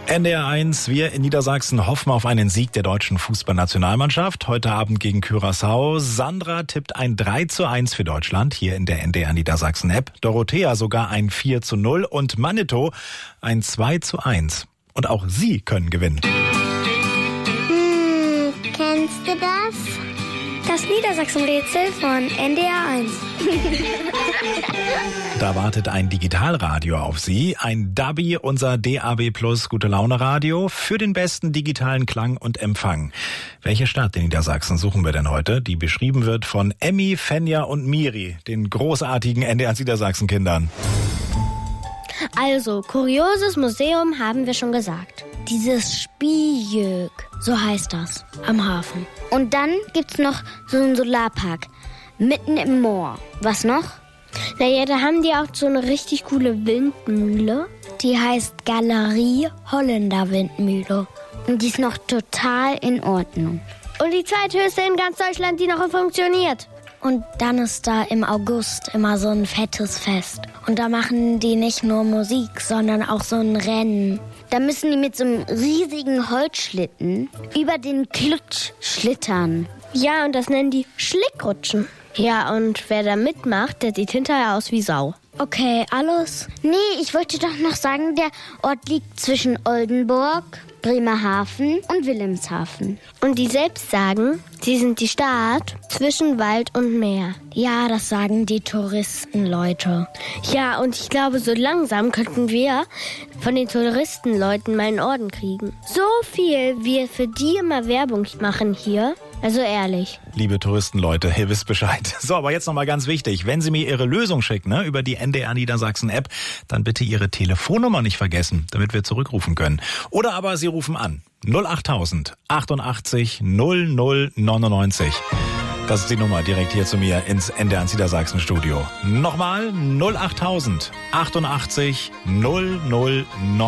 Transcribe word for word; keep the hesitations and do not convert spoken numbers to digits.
N D R eins, wir in Niedersachsen hoffen auf einen Sieg der deutschen Fußballnationalmannschaft. Heute Abend gegen Curaçao. Sandra tippt ein drei zu eins für Deutschland hier in der N D R Niedersachsen App. Dorothea sogar ein vier zu null und Manito ein zwei zu eins. Und auch Sie können gewinnen. Hm, kennst du das? Das Niedersachsen-Rätsel von N D R eins. Da wartet ein Digitalradio auf Sie, ein Dabi, unser D A B Plus Gute-Laune-Radio für den besten digitalen Klang und Empfang. Welche Stadt in Niedersachsen suchen wir denn heute, die beschrieben wird von Emmy, Fenja und Miri, den großartigen N D R eins Niedersachsen-Kindern? Also, kurioses Museum haben wir schon gesagt. Dieses Spieljög, so heißt das, am Hafen. Und dann gibt's noch so einen Solarpark, mitten im Moor. Was noch? Naja, da haben die auch so eine richtig coole Windmühle. Die heißt Galerie Holländer Windmühle. Und die ist noch total in Ordnung. Und die zweithöchste in ganz Deutschland, die noch funktioniert. Und dann ist da im August immer so ein fettes Fest. Und da machen die nicht nur Musik, sondern auch so ein Rennen. Da müssen die mit so einem riesigen Holzschlitten über den Klutsch schlittern. Ja, und das nennen die Schlickrutschen. Ja, und wer da mitmacht, der sieht hinterher aus wie Sau. Okay, alles? Nee, ich wollte doch noch sagen, der Ort liegt zwischen Oldenburg, Bremerhaven und Wilhelmshaven. Und die selbst sagen, sie sind die Stadt zwischen Wald und Meer. Ja, das sagen die Touristenleute. Ja, und ich glaube, so langsam könnten wir von den Touristenleuten mal einen Orden kriegen. So viel wir für die immer Werbung machen hier. Also ehrlich. Liebe Touristenleute, ihr wisst Bescheid. So, aber jetzt nochmal ganz wichtig. Wenn Sie mir Ihre Lösung schicken, ne, über die N D R Niedersachsen App, dann bitte Ihre Telefonnummer nicht vergessen, damit wir zurückrufen können. Oder aber Sie rufen an. null achttausend achtundachtzig null null neunundneunzig. Das ist die Nummer direkt hier zu mir ins N D R Niedersachsen Studio. Nochmal null achttausend achtundachtzig null null neunundneunzig.